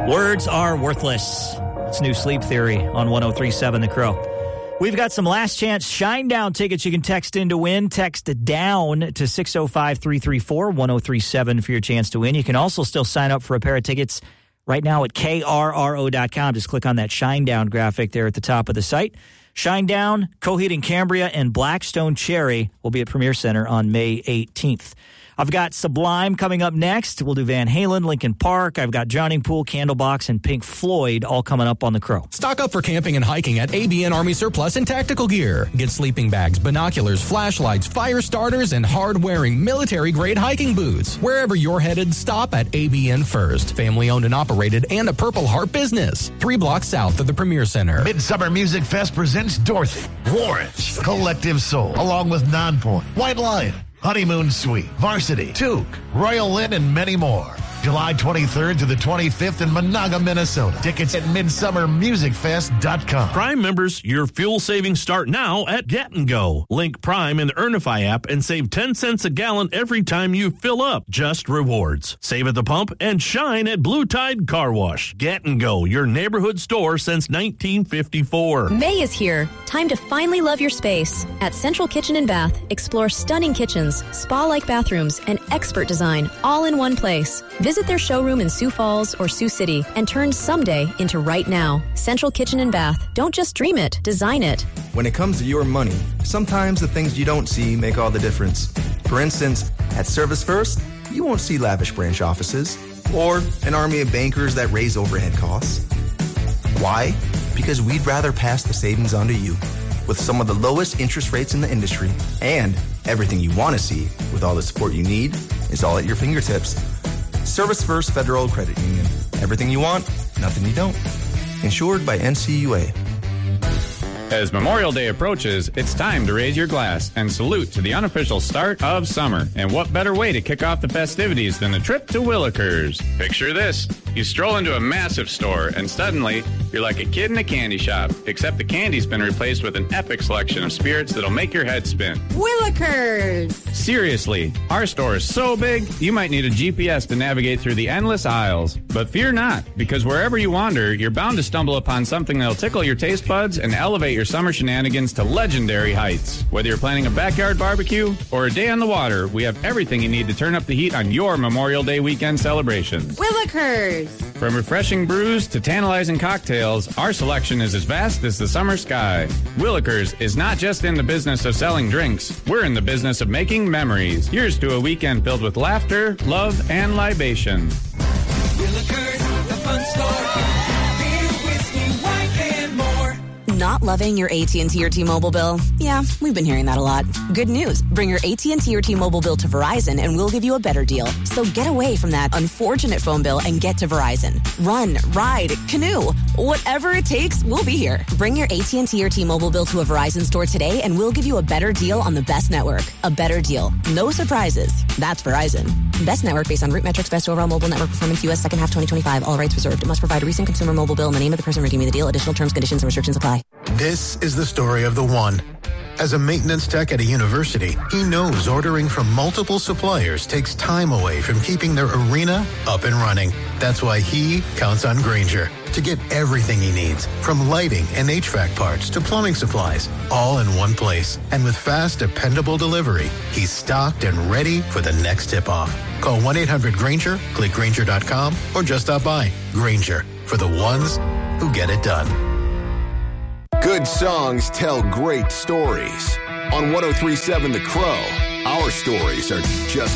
Words are worthless. It's New Sleep Theory on 103.7 The Crow. We've got some last chance Shinedown tickets you can text in to win. Text down to 605-334-1037 for your chance to win. You can also still sign up for a pair of tickets right now at krro.com. Just click on that Shinedown graphic there at the top of the site. Shinedown, Coheed and Cambria, and Blackstone Cherry will be at Premier Center on May 18th. I've got Sublime coming up next. We'll do Van Halen, Linkin Park. I've got Drowning Pool, Candlebox, and Pink Floyd all coming up on The Crow. Stock up for camping and hiking at ABN Army Surplus and Tactical Gear. Get sleeping bags, binoculars, flashlights, fire starters, and hard-wearing military-grade hiking boots. Wherever you're headed, stop at ABN first. Family-owned and operated and a Purple Heart business. 3 blocks south of the Premier Center. Midsummer Music Fest presents Dorothy, Warrants, Collective Soul, along with Nonpoint, White Lion, Honeymoon Suite, Varsity, Toque, Royal Inn, and many more. July 23rd to the 25th in Monaga, Minnesota. Tickets at midsummermusicfest.com. Prime members, your fuel savings start now at Get & Go. Link Prime in the Earnify app and save 10 cents a gallon every time you fill up. Just rewards. Save at the pump and shine at Blue Tide Car Wash. Get & Go, your neighborhood store since 1954. May is here. Time to finally love your space. At Central Kitchen and Bath, explore stunning kitchens, spa-like bathrooms, and expert design all in one place. Visit their showroom in Sioux Falls or Sioux City and turn someday into right now. Central Kitchen and Bath. Don't just dream it, design it. When it comes to your money, sometimes the things you don't see make all the difference. For instance, at Service First, you won't see lavish branch offices or an army of bankers that raise overhead costs. Why? Because we'd rather pass the savings on to you with some of the lowest interest rates in the industry, and everything you want to see with all the support you need is all at your fingertips. Service First Federal Credit Union. Everything you want, nothing you don't. Insured by NCUA. As Memorial Day approaches, it's time to raise your glass and salute to the unofficial start of summer. And what better way to kick off the festivities than a trip to Willikers? Picture this. You stroll into a massive store and suddenly you're like a kid in a candy shop, except the candy's been replaced with an epic selection of spirits that'll make your head spin. Willikers! Seriously, our store is so big, you might need a GPS to navigate through the endless aisles. But fear not, because wherever you wander, you're bound to stumble upon something that'll tickle your taste buds and elevate your summer shenanigans to legendary heights. Whether you're planning a backyard barbecue or a day on the water, we have everything you need to turn up the heat on your Memorial Day weekend celebrations. Willikers! From refreshing brews to tantalizing cocktails, our selection is as vast as the summer sky. Willikers is not just in the business of selling drinks. We're in the business of making memories. Here's to a weekend filled with laughter, love, and libation. Willikers, the fun store. Beer, whiskey, wine, and more. Not loving your AT&T or T-Mobile bill? Yeah, we've been hearing that a lot. Good news. Bring your AT&T or T-Mobile bill to Verizon and we'll give you a better deal. So get away from that unfortunate phone bill and get to Verizon. Run, ride, canoe. Whatever it takes, we'll be here. Bring your AT&T or T-Mobile bill to a Verizon store today and we'll give you a better deal on the best network. A better deal. No surprises. That's Verizon. Best network based on root metrics, best overall mobile network performance, U.S. second half 2025. All rights reserved. It must provide a recent consumer mobile bill in the name of the person redeeming the deal. Additional terms, conditions, and restrictions apply. This is the story of the one. As a maintenance tech at a university, he knows ordering from multiple suppliers takes time away from keeping their arena up and running. That's why he counts on Grainger to get everything he needs, from lighting and HVAC parts to plumbing supplies, all in one place. And with fast, dependable delivery, he's stocked and ready for the next tip-off. Call 1-800-GRAINGER, click Grainger.com, or just stop by. Grainger, for the ones who get it done. Good songs tell great stories. On 103.7 The Crow, our stories are just